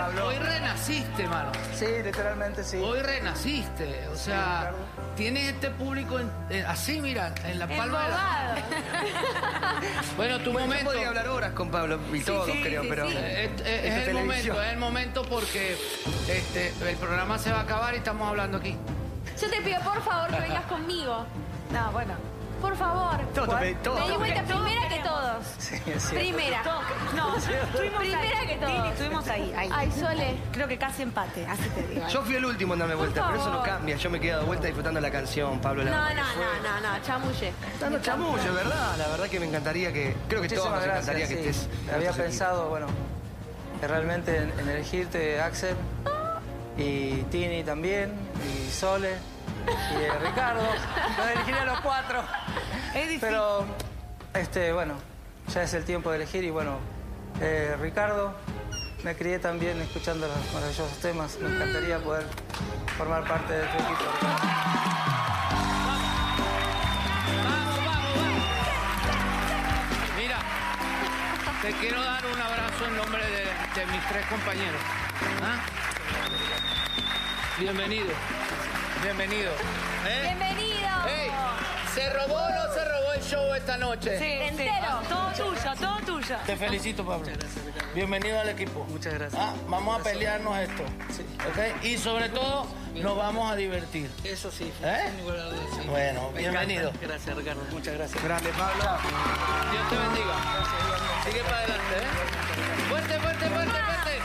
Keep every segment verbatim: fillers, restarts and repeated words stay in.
Pablo. Hoy renaciste, mano. Sí, literalmente sí. Hoy renaciste. O sea, sí, tienes este público en, eh, así, mira, en la palma de la... Bueno, tu bueno, momento. Yo podría hablar horas con Pablo y sí, todos, sí, creo, sí, pero... Sí. Es, es, es, es el momento, es el momento porque este, el programa se va a acabar y estamos hablando aquí. Yo te pido, por favor, que vengas conmigo. No, bueno. Por favor. Todo, todo. Me di vuelta primera que todos. Sí, sí. Primera. No, estuvimos primera ahí. que todos. Tini, estuvimos ahí, ahí. Ay, Sole. Creo que casi empate, así te digo. Yo fui el último en darme vuelta, pero eso no cambia. Yo me quedé dando vuelta disfrutando la canción, Pablo. La no, no, no, no, no, chamulle. No, no, chamulle, ¿verdad? La verdad que me encantaría que... Creo que todos nos encantaría sí. que estés... Había pensado, bueno, que realmente en, en elegirte Axel y Tini también, y Sole, y eh, Ricardo. Los elegiría a los cuatro. Es difícil. Pero, este, bueno, ya es el tiempo de elegir y bueno, eh, Ricardo, me crié también escuchando los maravillosos temas. Me encantaría poder formar parte de tu equipo. Mira, te quiero dar un abrazo en nombre de, de mis tres compañeros. ¿Ah? Bienvenido. Bienvenido. ¿Eh? Bienvenido. Hey, ¿se robó o no se robó el show esta noche? Sí, entero. Sí. Todo tuyo, todo tuyo. Te felicito, Pablo. Muchas gracias, Ricardo. Bienvenido al equipo. Muchas gracias. Ah, vamos a pelearnos esto. Sí. ¿Okay? Y sobre todo, nos vamos a divertir. Eso sí. ¿Eh? Sí. Bueno, bienvenido. Gracias, Ricardo. Muchas gracias. Grande, Pablo. Dios te bendiga. Sigue para adelante, ¿eh? Fuerte, fuerte, fuerte, fuerte.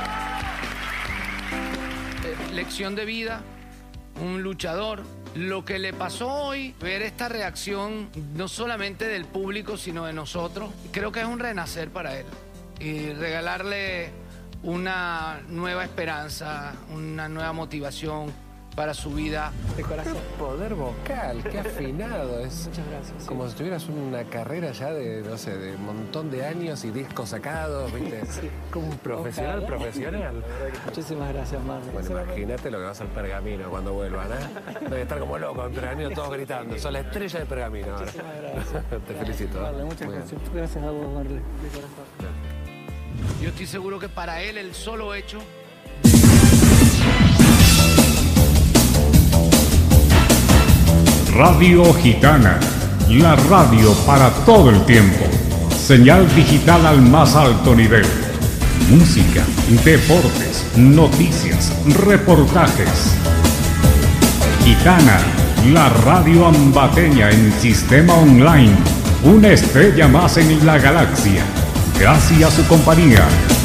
Eh, lección de vida, un luchador. Lo que le pasó hoy, ver esta reacción no solamente del público, sino de nosotros, creo que es un renacer para él. Y regalarle una nueva esperanza, una nueva motivación para su vida. De corazón. Qué poder vocal, qué afinado. Es Muchas gracias. Sí. como si tuvieras una carrera ya de, no sé, de un montón de años y discos sacados, ¿viste? Sí. Como un profesional, Ojalá. profesional. Muchísimas gracias, Marlon. Bueno, imagínate lo que va a ser Pergamino cuando vuelvan, ¿eh? Debe estar como loco en Pergamino, todos gritando. Son la estrella de Pergamino ahora. Muchísimas gracias. Te felicito. Marlon, muchas gracias. Gracias a vos, Marlon. De corazón. Yo estoy seguro que para él el solo hecho... Radio Gitana, la radio para todo el tiempo. Señal digital al más alto nivel. Música, deportes, noticias, reportajes. Gitana, la radio ambateña en sistema online. Una estrella más en la galaxia. Gracias a su compañía.